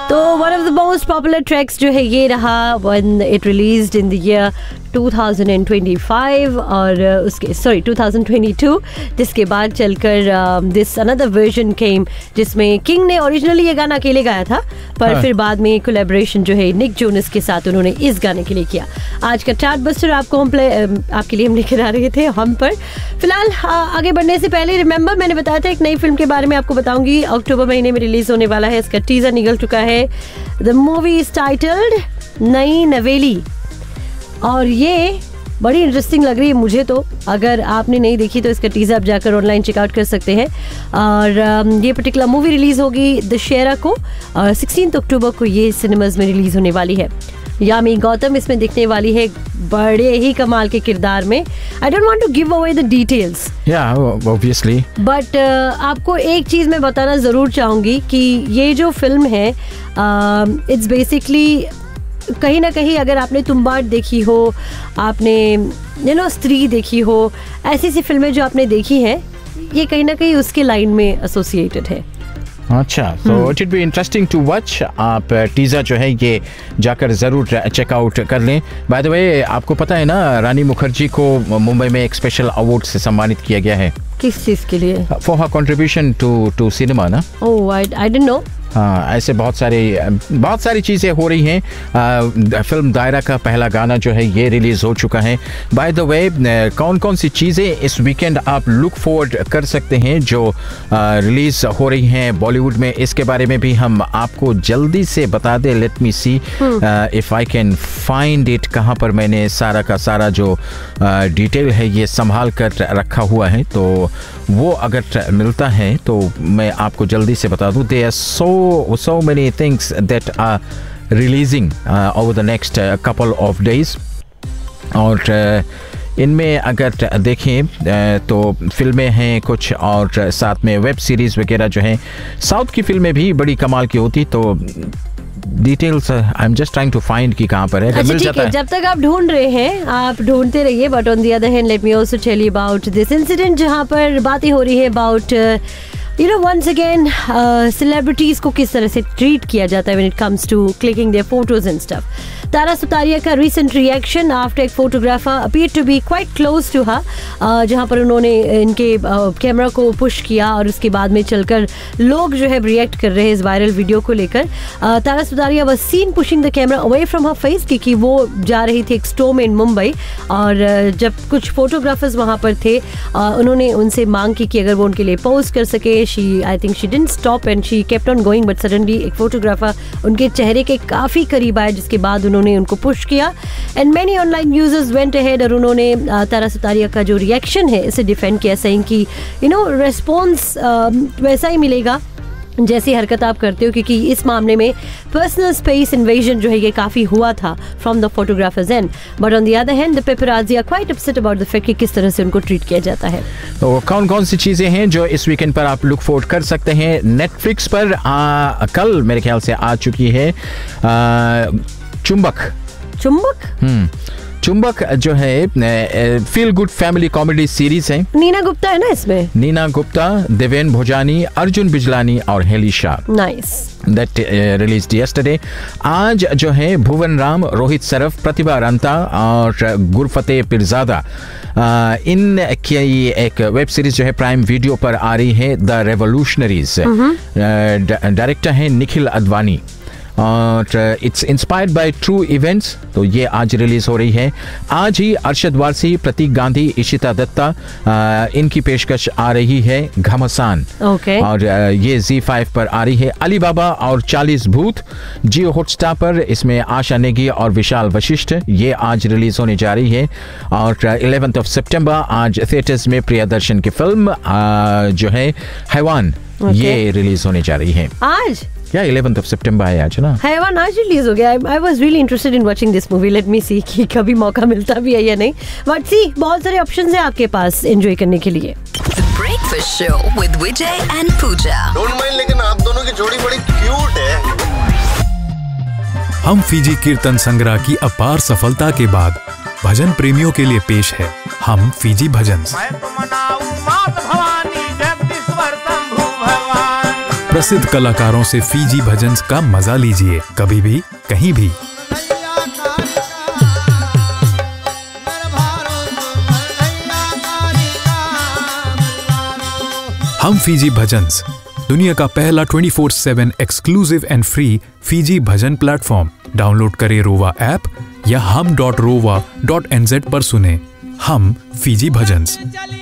तो one of the most popular tracks जो है ये रहा when it released in the year 2025 और उसके 2022, जिसके बाद चलकर दिस अनदर वर्जन केम जिसमें किंग ने ओरिजिनली ये गाना अकेले गाया था, पर फिर बाद में कोलैबोरेशन जो है निक जोनस के साथ उन्होंने इस गाने के लिए किया। आज का चार्ट बस्टर आपको आपके लिए हम लेकर आ रहे थे हम पर। फिलहाल आगे बढ़ने से पहले रिमेंबर मैंने बताया था एक नई फिल्म के बारे में आपको बताऊंगी, अक्टूबर महीने में रिलीज होने वाला है। इसका टीजर निकल चुका है। द मूवी इज टाइटल्ड नई नवेली और ये बड़ी इंटरेस्टिंग लग रही है मुझे तो। अगर आपने नहीं देखी तो इसका टीजर आप जाकर ऑनलाइन चेकआउट कर सकते हैं। और ये पर्टिकुलर मूवी रिलीज होगी दशहरा को और 16 अक्टूबर को ये सिनेमाज में रिलीज होने वाली है। यामी गौतम इसमें दिखने वाली है बड़े ही कमाल के किरदार में। I don't want to give away the details, obviously, but आपको एक चीज मैं बताना जरूर चाहूंगी कि ये जो फिल्म है इट्स बेसिकली कहीं ना कहीं, अगर आपने तुम्बाड़ देखी हो, आपने स्त्री देखी हो, ऐसी सी फिल्में जो आपने देखी हैं, ये कहीं ना कहीं उसके लाइन में एसोसिएटेड है। अच्छा, तो it will be interesting to watch. आप टीजर जो है ये जाकर जरूर चेकआउट कर लें। बाय द वे, आपको पता है ना रानी मुखर्जी को मुंबई में एक स्पेशल अवार्ड से सम्मानित किया गया है। किस चीज के लिए? For her contribution to cinema ना। ओह, आई डिडंट नो। हाँ, ऐसे बहुत सारी चीज़ें हो रही हैं। फिल्म दायरा का पहला गाना जो है ये रिलीज हो चुका है। बाय द वे, कौन कौन सी चीज़ें इस वीकेंड आप लुक फॉरवर्ड कर सकते हैं जो रिलीज हो रही हैं बॉलीवुड में, इसके बारे में भी हम आपको जल्दी से बता दें। Let me see if I can find it, कहाँ पर मैंने सारा का सारा जो डिटेल है ये संभाल कर रखा हुआ है, तो वो अगर मिलता है तो मैं आपको जल्दी से बता दूँ। They are so many things that are releasing over the next couple of days, और इनमें अगर देखें तो फिल्में हैं कुछ, और साथ में वेब सीरीज़ वगैरह जो हैं। साउथ की फिल्में भी बड़ी कमाल की होती, तो details I am just trying to find कि कहाँ पर है। अच्छा, ठीक है, जब तक आप ढूंढ रहे हैं आप ढूंढते रहिए। But on the other hand let me also tell you about this incident, जहाँ पर बातें हो रही है अबाउट once again celebrities को किस तरह से ट्रीट किया जाता है when it comes to clicking their photos and stuff. Tara Sutaria का recent reaction after एक photographer appeared to be quite close to her, जहाँ पर उन्होंने इनके कैमरा को पुश किया और उसके बाद में चलकर लोग जो है रिएक्ट कर रहे हैं इस वायरल वीडियो को लेकर। Tara Sutaria was seen pushing the camera away from her face क्योंकि वो जा रही थी एक स्टोर में इन मुंबई, और जब कुछ फोटोग्राफर्स वहाँ पर थे उन्होंने उनसे मांग की कि अगर वो उनके लिए पोज कर सके। I think she didn't stop and she kept on going, but suddenly एक फोटोग्राफर उनके चेहरे के काफ़ी करीब आया, जिसके बाद उन्होंने उनको पुश किया। And many online users went ahead और उन्होंने तारा सुतारिया का जो रिएक्शन है इसे डिफेंड किया, saying कि रेस्पॉन्स वैसा ही मिलेगा जैसी हरकत आप करते हो, क्योंकि इस मामले में पर्सनल स्पेस इन्वेजन जो है ये काफ़ी हुआ था from the photographers and. But on the other hand the paparazzi are quite upset about the fact कि किस तरह से उनको ट्रीट किया जाता है। तो कौन कौन सी चीज़ें हैं जो इस वीकेंड पर आप लुक फॉरवर्ड कर सकते हैं? नेटफ्लिक्स पर कल मेरे ख्याल से आ चुकी है चुंबक जो है feel good family comedy series है। नीना गुप्ता है ना इसमें? नीना गुप्ता, देवेन भोजानी, अर्जुन बिजलानी और heli Shah. Nice. That released yesterday. आज जो है भुवन राम, रोहित सरफ, प्रतिभा रंता और गुरफते पिरजादा, इन की एक वेब सीरीज जो है प्राइम वीडियो पर आ रही है, द रेवोल्यूशनरीज। डायरेक्टर है निखिल अडवाणी और it's inspired by true events. तो ये आज रिलीज हो रही है। आज ही अरशद वारसी, प्रतीक गांधी, इशिता दत्ता, इनकी पेशकश आ रही है घमासान। और ये ZEE5 पर आ रही है। अली बाबा और 40 भूत जियो हॉटस्टार पर, इसमें आशा नेगी और विशाल वशिष्ठ, ये आज रिलीज होने जा रही है। और 11 सितंबर आज थिएटर्स में प्रियदर्शन की फिल्म जो है हैवान, ये रिलीज होने जा रही है आज। क्या 11 सितंबर है आज ना? हैवान आज रिलीज हो गया। I was really interested in watching this movie. Let me सी कि कभी मौका मिलता भी है या नहीं। बट सी, बहुत सारे ऑप्शंस हैं आपके पास एंजॉय करने के लिए। Breakfast show with Vijay and Puja. Don't mind, लेकिन आप दोनों की जोड़ी बड़ी क्यूट है। हम फीजी कीर्तन संग्रह की अपार सफलता के बाद भजन प्रेमियों के लिए पेश है हम फीजी भजन। प्रसिद्ध कलाकारों से फीजी भजन्स का मजा लीजिए, कभी भी कहीं भी। हम फीजी भजन्स, दुनिया का पहला 24/7 exclusive and free Fiji bhajan platform. Download करें रोवा ऐप या hum.rova.nz पर सुने हम फीजी भजन्स।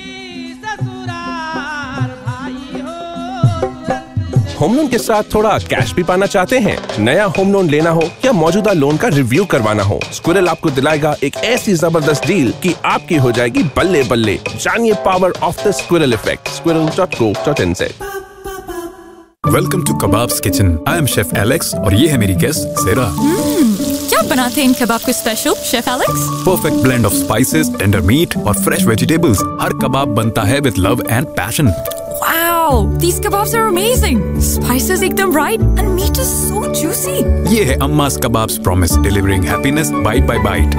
होम लोन के साथ थोड़ा कैश भी पाना चाहते हैं? नया होम लोन लेना हो या मौजूदा लोन का रिव्यू करवाना हो, स्क्विरल आपको दिलाएगा एक ऐसी जबरदस्त डील कि आपकी हो जाएगी बल्ले बल्ले। जानिए power of the squirrel effect, squirrel.co.nz। Welcome to kebabs kitchen. I am chef Alex और ये है मेरी गेस्ट सेरा। क्या बनाते हैं इन कबाब को special, chef Alex? Perfect blend of spices, tender meet और फ्रेश वेजिटेबल्स। हर कबाब बनता है with love and passion. Wow, these kebabs are amazing. Spices ekdam right and meat is so juicy. ये है अम्मा's Kebabs Promise, delivering happiness bite by bite.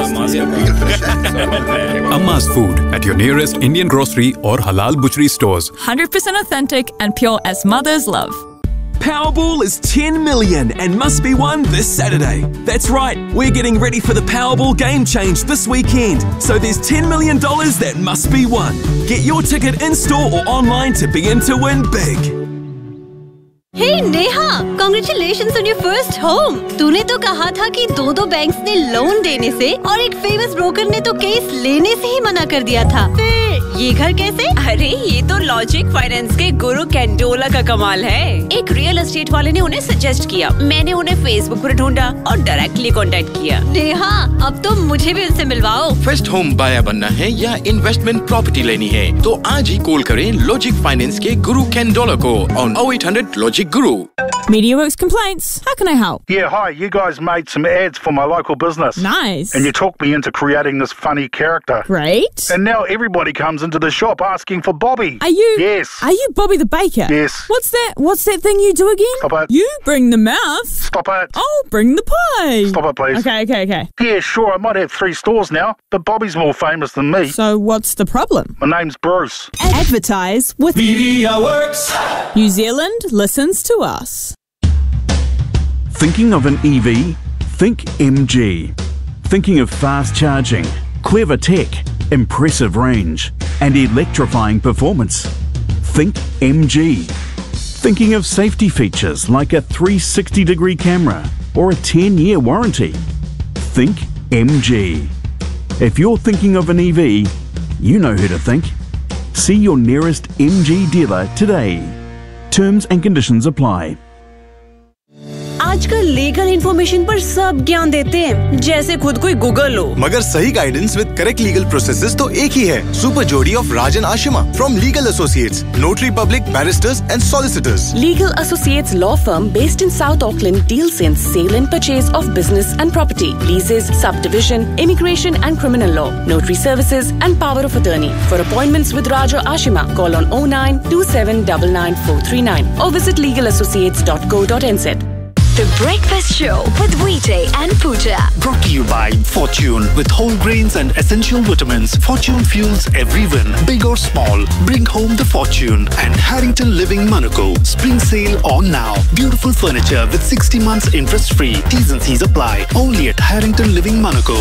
Amma's Food at your nearest Indian grocery or halal butchery stores. 100% authentic and pure as mother's love. Powerball is 10 million and must be won this Saturday. That's right, we're getting ready for the Powerball Game Change this weekend. So there's $10 million that must be won. Get your ticket in store or online to begin to win big. Hey Neha, congratulations on your first home. तूने तो कहा था कि दो banks ने loan देने से और एक फेमस ब्रोकर ने तो केस लेने से ही मना कर दिया था। फिर ये घर कैसे? अरे ये तो लॉजिक फाइनेंस के गुरु कैंडोला का कमाल है। एक रियल एस्टेट वाले ने उन्हें सजेस्ट किया, मैंने उन्हें फेसबुक पर ढूंढा और डायरेक्टली कांटेक्ट किया। नेहा, अब तो मुझे भी उनसे मिलवाओ। फर्स्ट होम बायर बनना है या इन्वेस्टमेंट प्रॉपर्टी लेनी है तो आज ही कॉल करें लॉजिक फाइनेंस के गुरु कैंडोला को on 0800 logic Guru. MediaWorks Complaints. How can I help? Yeah, hi. You guys made some ads for my local business. Nice. And you talked me into creating this funny character. Great. And now everybody comes into the shop asking for Bobby. Are you? Yes. Are you Bobby the Baker? Yes. What's that thing you do again? Stop it. You bring the mouth. Stop it. I'll bring the pie. Stop it, please. Okay. Yeah, sure. I might have 3 stores now, but Bobby's more famous than me. So what's the problem? My name's Bruce. Advertise with MediaWorks. New Zealand listens to us. Thinking of an EV? Think MG. Thinking of fast charging, clever tech, impressive range, and electrifying performance? Think MG. Thinking of safety features like a 360-degree camera or a 10-year warranty? Think MG. If you're thinking of an EV, you know who to think. See your nearest MG dealer today. Terms and conditions apply. आजकल legal information पर सब ज्ञान देते हैं, जैसे खुद कोई Google हो। मगर सही guidance with correct legal processes तो एक ही है। सुपर जोड़ी of Rajan Ashima from legal associates, notary public, barrister's and solicitors. Legal Associates law firm based in South Auckland deals in sale and purchase of business and property, leases, subdivision, immigration and criminal law, notary services and power of attorney. For appointments with Raja Ashima, call on 0927999439 or visit legalassociates.co.nz. The Breakfast Show with Vijay and Pooja. Brought to you by Fortune. With whole grains and essential vitamins, Fortune fuels every win, big or small. Bring home the fortune. And Harrington Living Monaco. Spring sale on now. Beautiful furniture with 60 months interest free. T's and C's apply. Only at Harrington Living Monaco.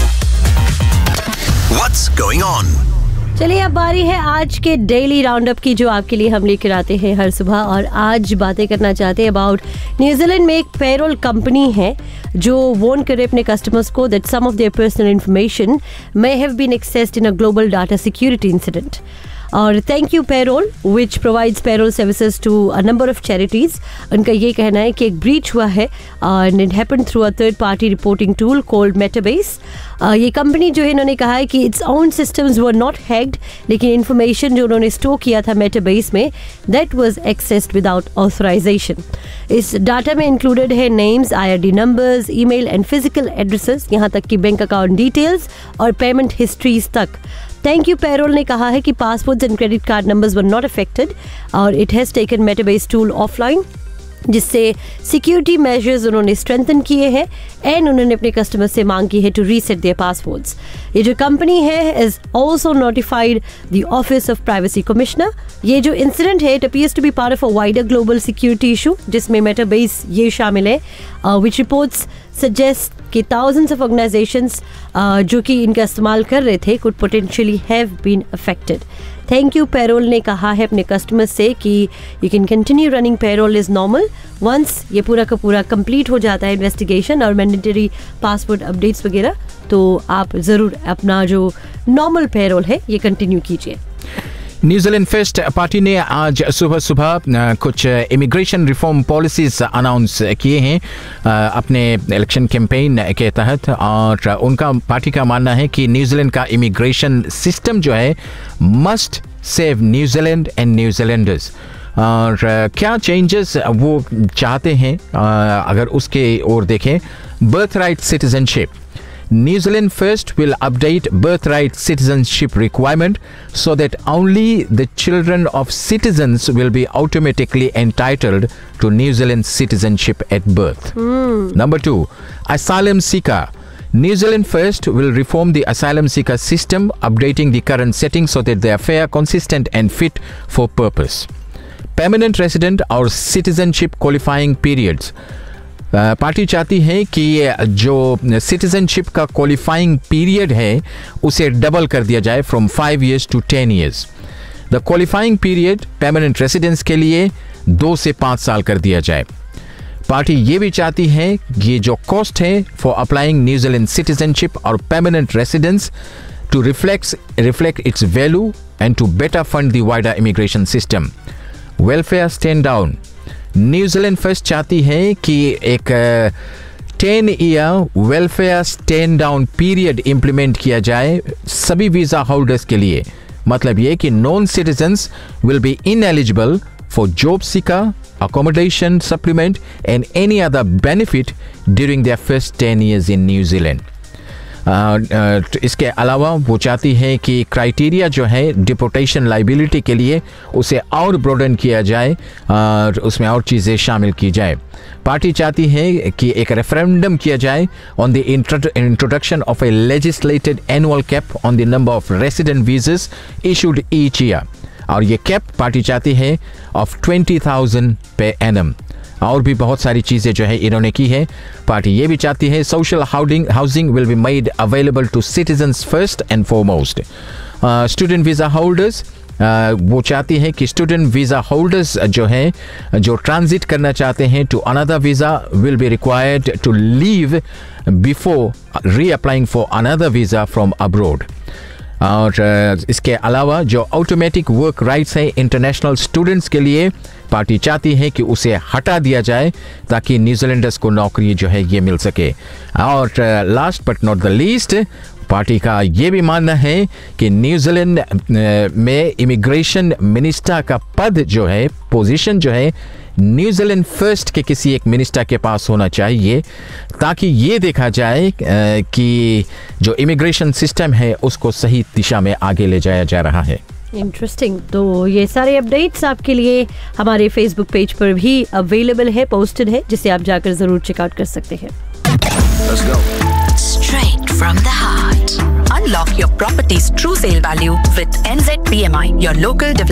What's going on? चलिए अब बारी है आज के daily round up की, जो आपके लिए हम लेकर आते हैं हर सुबह। और आज बातें करना चाहते हैं अबाउट न्यूजीलैंड में एक पेरोल कंपनी है जो वॉर्न करे अपने कस्टमर्स को that some of their personal information may have been accessed in a global data security incident. और thank you payroll which provides payroll services to a number of charities. उनका ये कहना है कि एक ब्रीच हुआ है and it happened through a third party reporting tool called मेटाबेस। ये कंपनी जो है इन्होंने कहा है कि its own systems were not hacked, लेकिन इन्फॉर्मेशन जो उन्होंने स्टोर किया था मेटाबेस में that was accessed without authorisation. इस डाटा में इंक्लूडेड है names, IRD numbers, email and physical addresses, यहाँ तक कि बैंक अकाउंट डिटेल्स और पेमेंट हिस्ट्रीज तक। थैंक यू पेरोल ने कहा है कि passwords and credit card numbers were not affected और it has taken मेटाबेस tool offline जिससे सिक्योरिटी मेजर्स उन्होंने स्ट्रेंथन किए हैं एंड उन्होंने अपने कस्टमर से मांग की है टू रीसेट देयर पासवर्ड्स। ये जो कंपनी है is also notified the office of privacy commissioner. ये जो इंसिडेंट है it appears to be part of a wider global security issue जिसमें मेटाबेस ये शामिल है, विच रिपोर्ट्स सजेस्ट कि thousands of organizations जो कि इनका इस्तेमाल कर रहे थे could potentially have been affected। Thank you payroll ने कहा है अपने कस्टमर्स से कि you can continue running payroll is normal once ये पूरा का पूरा कंप्लीट हो जाता है इन्वेस्टिगेशन और मैंडेटरी पासवर्ड अपडेट्स वगैरह, तो आप ज़रूर अपना जो नॉर्मल पेरोल है ये कंटिन्यू कीजिए। न्यूजीलैंड फर्स्ट पार्टी ने आज सुबह सुबह कुछ इमिग्रेशन रिफॉर्म पॉलिसीज अनाउंस किए हैं अपने इलेक्शन कैंपेन के तहत, और उनका पार्टी का मानना है कि न्यूजीलैंड का इमिग्रेशन सिस्टम जो है must save New Zealand and New Zealanders. और क्या चेंजेस वो चाहते हैं अगर उसके ओर देखें, birth right citizenship. New Zealand First will update birthright citizenship requirement so that only the children of citizens will be automatically entitled to New Zealand citizenship at birth. Number 2, asylum seeker. New Zealand First will reform the asylum seeker system, updating the current settings so that they are fair, consistent and fit for purpose. Permanent resident or citizenship qualifying periods. Party चाहती है कि जो citizenship का qualifying period है उसे double कर दिया जाए from 5 years to 10 years। The qualifying period permanent residence के लिए 2 से 5 साल कर दिया जाए। पार्टी ये भी चाहती है कि ये जो कॉस्ट है फॉर अप्लाइंग न्यूजीलैंड सिटीजनशिप और permanent residence to reflect it's value and to better fund the wider immigration system. Welfare stand down. New Zealand first चाहती है कि एक 10 year welfare stand down period implement किया जाए सभी वीज़ा होल्डर्स के लिए। मतलब ये कि non citizens will be ineligible for job seeker, accommodation supplement and any other benefit during their first 10 years in New Zealand। इसके अलावा वो चाहती है कि क्राइटेरिया जो है डिपोर्टेशन लाइबिलिटी के लिए उसे और ब्रॉडन किया जाए और उसमें और चीज़ें शामिल की जाए। पार्टी चाहती है कि एक रेफरेंडम किया जाए on the introduction of A legislated annual cap on the number of resident वीज़as issued each year, और ये कैप पार्टी चाहती है ऑफ 20,000 per annum। और भी बहुत सारी चीज़ें जो है इन्होंने की है। पार्टी ये भी चाहती है social housing will be made available to citizens first and foremost. Student visa holders, वो चाहती है कि स्टूडेंट वीज़ा होल्डर्स जो हैं जो ट्रांजिट करना चाहते हैं to another visa will be required to leave before रीअप्लाइंग for another visa from abroad. और इसके अलावा जो ऑटोमेटिक वर्क राइट्स हैं इंटरनेशनल स्टूडेंट्स के लिए, पार्टी चाहती है कि उसे हटा दिया जाए ताकि न्यूजीलैंडर्स को नौकरी जो है ये मिल सके। और last but not the least, party का ये भी मानना है कि न्यूजीलैंड में इमिग्रेशन मिनिस्टर का पद जो है, पोजीशन जो है, न्यूजीलैंड फर्स्ट के किसी एक मिनिस्टर के पास होना चाहिए ताकि ये देखा जाए कि जो इमिग्रेशन सिस्टम है उसको सही दिशा में आगे ले जाया जा रहा है। इंटरेस्टिंग। तो ये सारे अपडेट्स आपके लिए हमारे फेसबुक पेज पर भी अवेलेबल है, पोस्टेड है, जिसे आप जाकर जरूर चेकआउट कर सकते हैं। Let's go. Straight from the heart. Unlock your property's true sale value with NZPMI, your local developer.